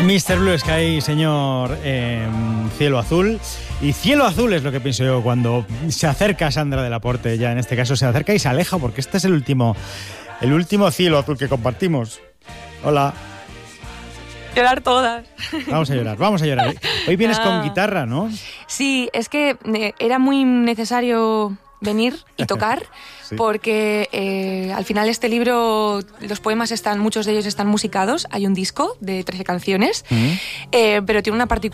Mr. Blue Sky, señor Cielo Azul. Y cielo azul es lo que pienso yo cuando se acerca Sandra del Aporte. Ya en este caso se acerca y se aleja, porque este es el último cielo azul que compartimos. Hola. Llorar todas. Vamos a llorar. Hoy vienes con guitarra, ¿no? Sí, es que era muy necesario venir y tocar, sí. Porque al final este libro, los poemas muchos de ellos están musicados, hay un disco de 13 canciones, pero tiene una